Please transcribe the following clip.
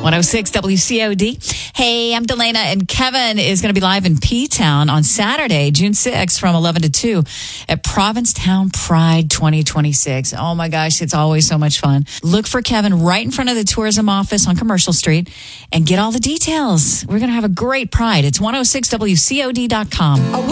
106 WCOD. Hey, I'm Delana, and Kevin is going to be live in P-Town on Saturday, June 6th from 11 to 2 at Provincetown Pride 2026. Oh my gosh, it's always so much fun. Look for Kevin right in front of the tourism office on Commercial Street and get all the details. We're going to have a great Pride. It's 106WCOD.com.